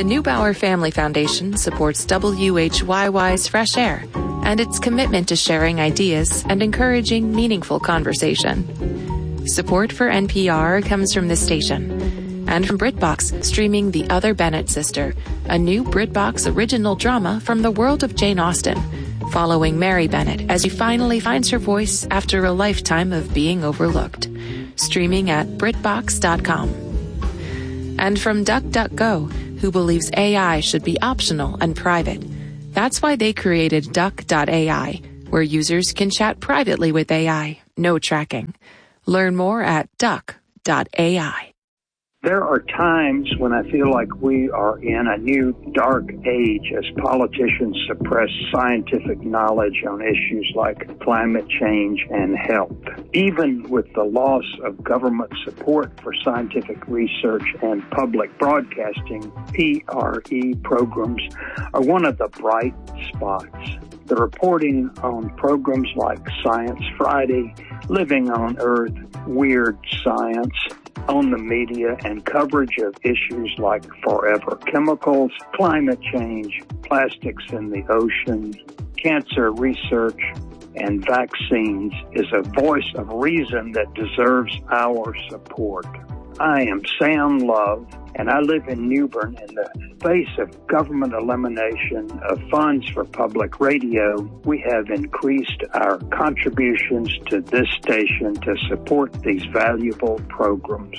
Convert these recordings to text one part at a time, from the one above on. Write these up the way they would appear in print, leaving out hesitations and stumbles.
The Neubauer Family Foundation supports WHYY's Fresh Air and its commitment to sharing ideas and encouraging meaningful conversation. Support for NPR comes from this station and from BritBox, streaming The Other Bennett Sister, a new BritBox original drama from the world of Jane Austen, following Mary Bennett as she finally finds her voice after a lifetime of being overlooked. Streaming at BritBox.com. And from DuckDuckGo, who believes AI should be optional and private. That's why they created Duck.ai, where users can chat privately with AI, no tracking. Learn more at Duck.ai. There are times when I feel like we are in a new dark age as politicians suppress scientific knowledge on issues like climate change and health. Even with the loss of government support for scientific research and public broadcasting, PRE programs are one of the bright spots. The reporting on programs like Science Friday, Living on Earth, Weird Science, on the media, and coverage of issues like forever chemicals, climate change, plastics in the ocean, cancer research, and vaccines is a voice of reason that deserves our support. I am Sam Love, and I live in Newbern. In the face of government elimination of funds for public radio, we have increased our contributions to this station to support these valuable programs.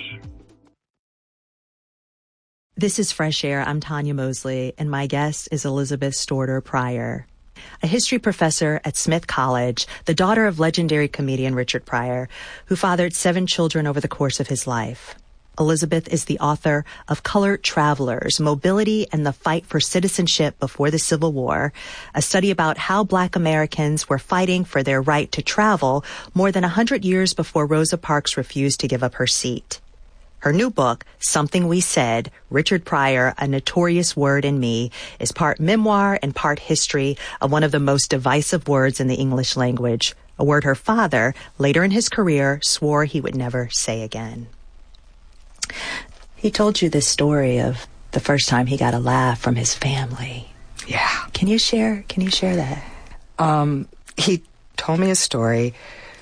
This is Fresh Air. I'm Tanya Mosley, and my guest is Elizabeth Storter Pryor, a history professor at Smith College, the daughter of legendary comedian Richard Pryor, who fathered 7 children over the course of his life. Elizabeth is the author of Colored Travelers, Mobility and the Fight for Citizenship Before the Civil War, a study about how Black Americans were fighting for their right to travel more than 100 years before Rosa Parks refused to give up her seat. Her new book, Something We Said, Richard Pryor, A Notorious Word in Me, is part memoir and part history of one of the most divisive words in the English language, a word her father, later in his career, swore he would never say again. He told you this story of the first time he got a laugh from his family. Yeah. Can you share that? He told me a story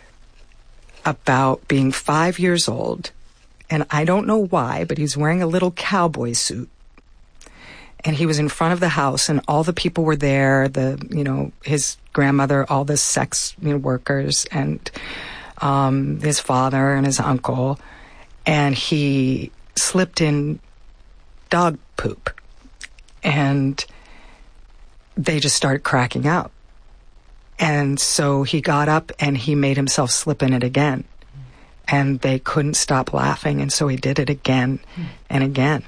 about being 5 years old, and I don't know why, but he's wearing a little cowboy suit. And he was in front of the house, and all the people were there, his grandmother, all the sex workers, and his father and his uncle. And he slipped in dog poop, and they just started cracking up. And so he got up and he made himself slip in it again. And they couldn't stop laughing, and so he did it again and again.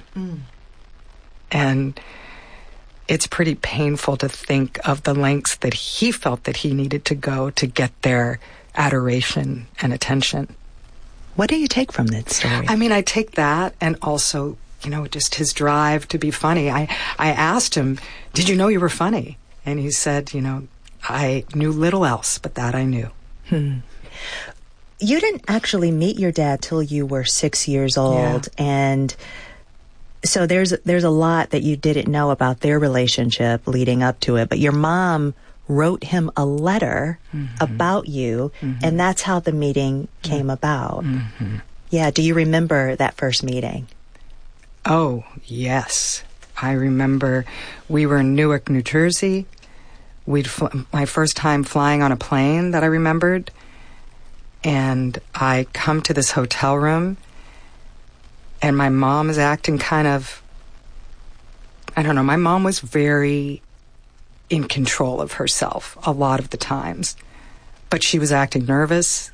And it's pretty painful to think of the lengths that he felt that he needed to go to get their adoration and attention. What do you take from that story? I mean, I take that, and also, just his drive to be funny. I asked him, did you know you were funny? And he said, I knew little else, but that I knew. You didn't actually meet your dad till you were 6 years old, and so there's a lot that you didn't know about their relationship leading up to it. But your mom wrote him a letter about you, and that's how the meeting came about. Yeah, do you remember that first meeting? Oh, yes. I remember we were in Newark, New Jersey. My first time flying on a plane that I remembered. And I come to this hotel room, and my mom is acting kind of, I don't know, my mom was very in control of herself a lot of the times. But she was acting nervous,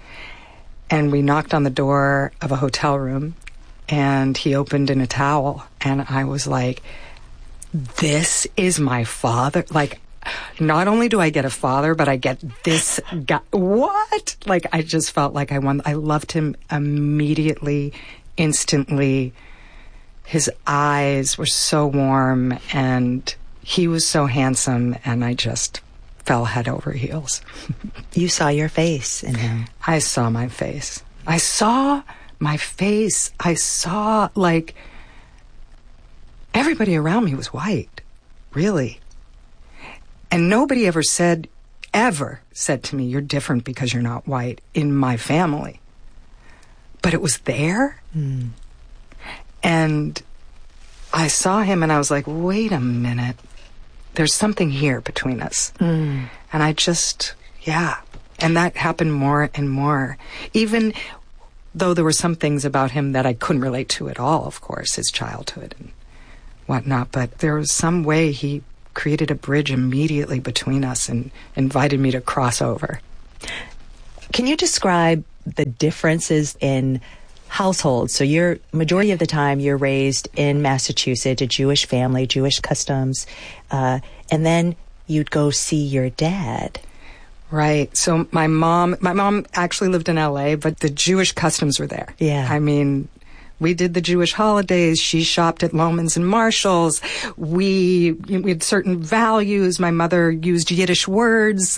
and we knocked on the door of a hotel room, and he opened in a towel, and I was like, this is my father? Like, not only do I get a father, but I get this guy. What? Like, I just felt like I won. I loved him immediately, instantly. His eyes were so warm, and he was so handsome, and I just fell head over heels. You saw your face in him. I saw my face. I saw my face. I saw, like, everybody around me was white, really. And nobody ever said to me, you're different because you're not white, in my family. But it was there. Mm. And I saw him and I was like, wait a minute. There's something here between us. Mm. And I just, And that happened more and more. Even though there were some things about him that I couldn't relate to at all, of course, his childhood and whatnot. But there was some way he created a bridge immediately between us and invited me to cross over. Can you describe the differences in households? So majority of the time you're raised in Massachusetts, a Jewish family, Jewish customs, and then you'd go see your dad. Right. So my mom actually lived in LA, but the Jewish customs were there. Yeah. I mean, we did the Jewish holidays. She shopped at Lohmann's and Marshall's. We had certain values. My mother used Yiddish words